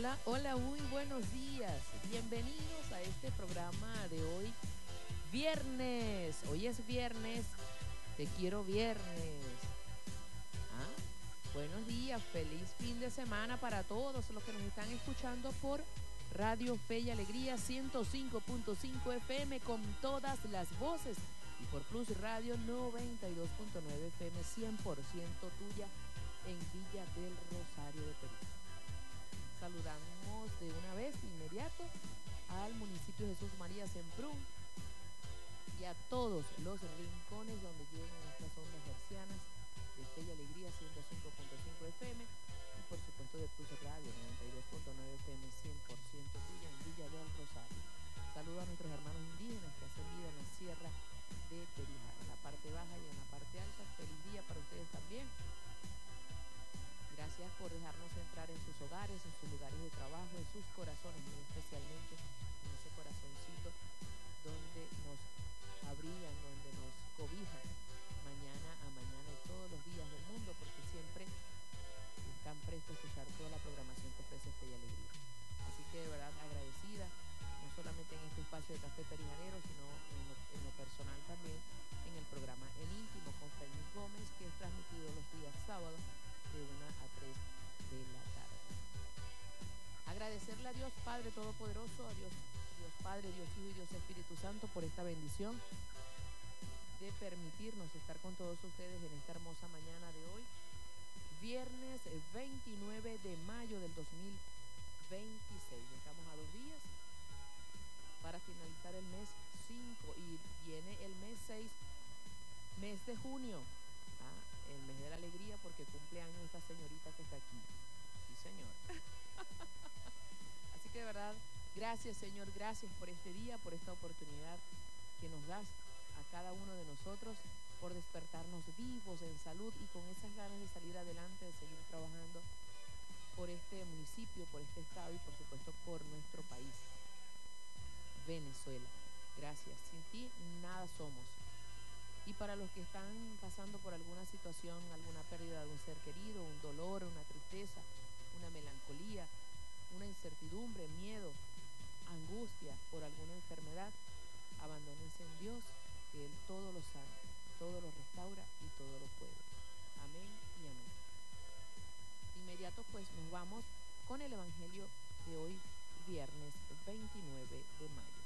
Hola, hola, muy buenos días. Bienvenidos a este programa de hoy, viernes. Hoy es viernes, te quiero viernes. ¿Ah? Buenos días, feliz fin de semana para todos los que nos están escuchando por Radio Fe y Alegría 105.5 FM con todas las voces y por Plus Radio 92.9 FM 100% tuya en Villa del Rosario de Perú. Saludamos de una vez, de inmediato, al municipio Jesús María Semprún y a todos los rincones donde llegan estas ondas hercianas de Fe y Alegría 105.5 FM y por supuesto de Plus Radio 92.9 FM 100% tuya en Villa del Rosario. Saludo a nuestros hermanos indígenas que hacen vida en la sierra de Perijá, en la parte baja y en la parte alta. Feliz día para ustedes también. Gracias por dejarnos entrar en sus hogares, en sus lugares de trabajo, en sus corazones, muy especialmente en ese corazoncito donde nos abrigan, donde nos cobijan mañana a mañana y todos los días del mundo, porque siempre están prestos a escuchar toda la programación que ofrece Fe y Alegría. Así que de verdad agradecida, no solamente en este espacio de Café Perijanero, sino en lo personal también, en el programa El Íntimo con Félix Gómez, que es transmitido los días sábados de 1 a 3 de la tarde. Agradecerle a Dios Padre Todopoderoso, a Dios Padre, Dios Hijo y Dios Espíritu Santo por esta bendición de permitirnos estar con todos ustedes en esta hermosa mañana de hoy, viernes 29 de mayo del 2026. Estamos a 2 días para finalizar el mes 5 y viene el mes 6, mes de junio. El mes de la alegría porque cumple años esta señorita que está aquí. Sí, señor. Así que de verdad, gracias, Señor, gracias por este día, por esta oportunidad que nos das a cada uno de nosotros, por despertarnos vivos en salud y con esas ganas de salir adelante, de seguir trabajando por este municipio, por este estado y por supuesto por nuestro país, Venezuela. Gracias. Sin ti nada somos. Y para los que están pasando por alguna situación, alguna pérdida de un ser querido, un dolor, una tristeza, una melancolía, una incertidumbre, miedo, angustia por alguna enfermedad, abandónense en Dios, que Él todo lo sabe, todo lo restaura y todo lo puede. Amén y amén. De inmediato pues nos vamos con el Evangelio de hoy, viernes 29 de mayo.